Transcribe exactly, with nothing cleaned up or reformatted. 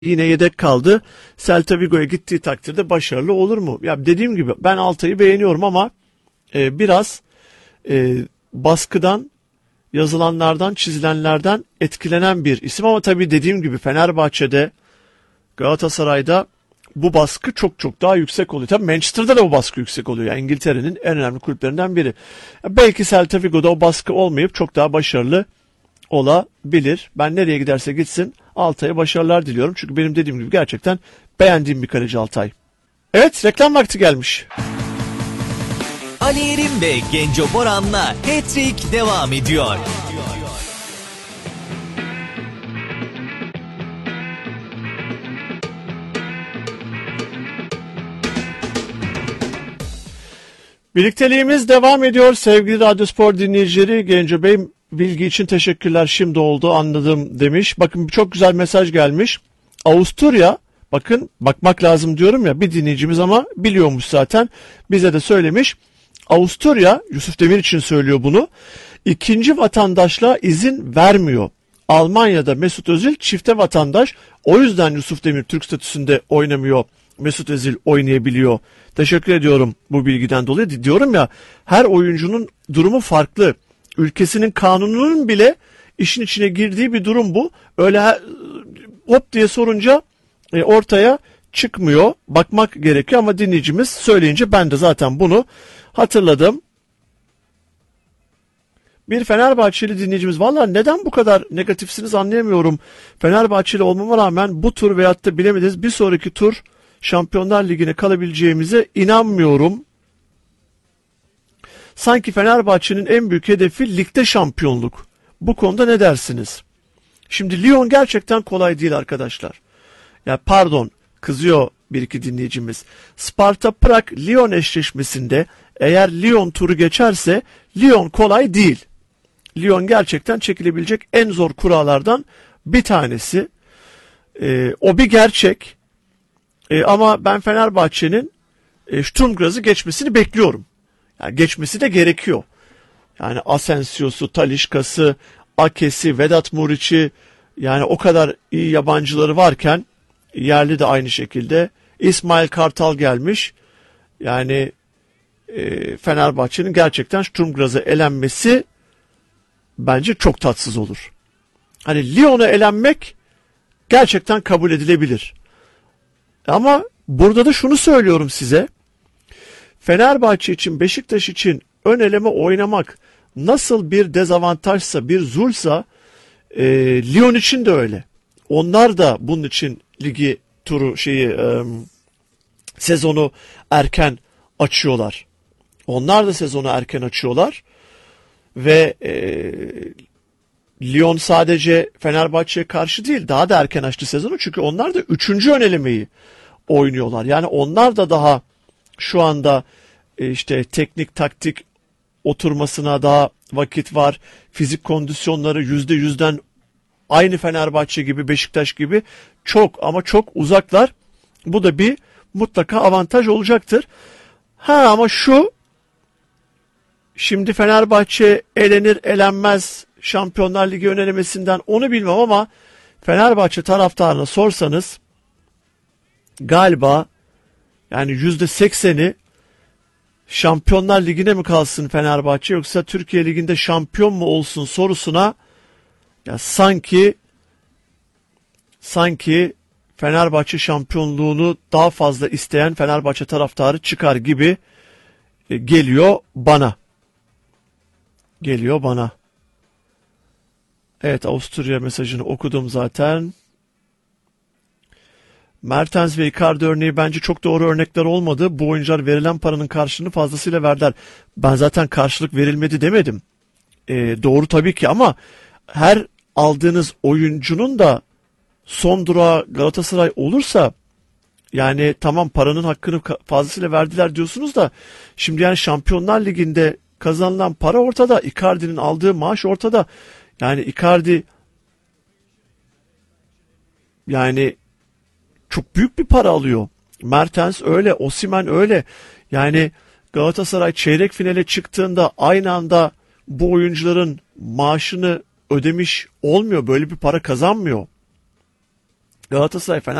yine yedek kaldı. Celta Vigo'ya gittiği takdirde başarılı olur mu? Ya dediğim gibi ben Altay'ı beğeniyorum ama e, biraz e, baskıdan, yazılanlardan, çizilenlerden etkilenen bir isim ama tabii dediğim gibi Fenerbahçe'de, Galatasaray'da bu baskı çok çok daha yüksek oluyor. Tabii Manchester'da da bu baskı yüksek oluyor. Yani İngiltere'nin en önemli kulüplerinden biri. Ya belki Celta Vigo'da o baskı olmayıp çok daha başarılı olabilir. Ben nereye giderse gitsin Altay'a başarılar diliyorum. Çünkü benim dediğim gibi gerçekten beğendiğim bir kaleci Altay. Evet, reklam vakti gelmiş. Ali Yerim ve Genco Boran'la Hat-Trick devam ediyor. Birlikteliğimiz devam ediyor sevgili Radyospor dinleyicileri. Genco Bey, bilgi için teşekkürler, şimdi oldu anladım demiş. Bakın çok güzel mesaj gelmiş. Avusturya, bakın bakmak lazım diyorum ya, bir dinleyicimiz ama biliyormuş zaten, bize de söylemiş. Avusturya, Yusuf Demir için söylüyor bunu, ikinci vatandaşlığa izin vermiyor. Almanya'da Mesut Özil çifte vatandaş, o yüzden Yusuf Demir Türk statüsünde oynamıyor. Mesut Özil oynayabiliyor. Teşekkür ediyorum bu bilgiden dolayı. Diyorum ya, her oyuncunun durumu farklı. Ülkesinin kanununun bile işin içine girdiği bir durum bu. Öyle hop diye sorunca e, ortaya çıkmıyor. Bakmak gerekiyor ama dinleyicimiz söyleyince ben de zaten bunu hatırladım. Bir Fenerbahçeli dinleyicimiz, vallahi neden bu kadar negatifsiniz anlayamıyorum. Fenerbahçeli olmama rağmen bu tur veyahut da bilemediniz bir sonraki tur Şampiyonlar Ligi'ne kalabileceğimize inanmıyorum. Sanki Fenerbahçe'nin en büyük hedefi ligde şampiyonluk. Bu konuda ne dersiniz? Şimdi Lyon gerçekten kolay değil arkadaşlar. Ya pardon, kızıyor bir iki dinleyicimiz. Sparta Prag Lyon eşleşmesinde eğer Lyon turu geçerse Lyon kolay değil. Lyon gerçekten çekilebilecek en zor kuralardan bir tanesi. Ee, o bir gerçek. Ee, ama ben Fenerbahçe'nin e, Sturm Graz'ı geçmesini bekliyorum. Yani geçmesi de gerekiyor. Yani Asensio'su, Talisca'sı, Ake'si, Vedat Muriç'i, yani o kadar iyi yabancıları varken yerli de aynı şekilde. İsmail Kartal gelmiş. Yani e, Fenerbahçe'nin gerçekten Sturm Graz'a elenmesi bence çok tatsız olur. Hani Lyon'a elenmek gerçekten kabul edilebilir. Ama burada da şunu söylüyorum size. Fenerbahçe için, Beşiktaş için ön eleme oynamak nasıl bir dezavantajsa, bir zulsa, e, Lyon için de öyle. Onlar da bunun için ligi turu şeyi e, sezonu erken açıyorlar. Onlar da sezonu erken açıyorlar ve e, Lyon sadece Fenerbahçe'ye karşı değil, daha da erken açtı sezonu, çünkü onlar da üçüncü ön elemeyi oynuyorlar. Yani onlar da daha şu anda e, işte teknik taktik oturmasına daha vakit var. Fizik kondisyonları yüzde yüzden aynı Fenerbahçe gibi, Beşiktaş gibi çok ama çok uzaklar. Bu da bir mutlaka avantaj olacaktır. Ha ama şu, şimdi Fenerbahçe elenir elenmez Şampiyonlar Ligi ön elemesinden onu bilmem ama Fenerbahçe taraftarına sorsanız galiba yani yüzde sekseni Şampiyonlar Ligi'ne mi kalsın Fenerbahçe yoksa Türkiye Ligi'nde şampiyon mu olsun sorusuna ya sanki sanki Fenerbahçe şampiyonluğunu daha fazla isteyen Fenerbahçe taraftarı çıkar gibi e, geliyor bana. Geliyor bana. Evet, Avusturya mesajını okudum zaten. Mertens ve Icardi örneği bence çok doğru örnekler olmadı. Bu oyuncular verilen paranın karşılığını fazlasıyla verdiler. Ben zaten karşılık verilmedi demedim. E, doğru tabii ki ama her aldığınız oyuncunun da son durağı Galatasaray olursa yani tamam, paranın hakkını fazlasıyla verdiler diyorsunuz da şimdi yani Şampiyonlar Ligi'nde kazanılan para ortada. Icardi'nin aldığı maaş ortada. Yani Icardi yani çok büyük bir para alıyor. Mertens öyle, Osimhen öyle. Yani Galatasaray çeyrek finale çıktığında aynı anda bu oyuncuların maaşını ödemiş olmuyor. Böyle bir para kazanmıyor. Galatasaray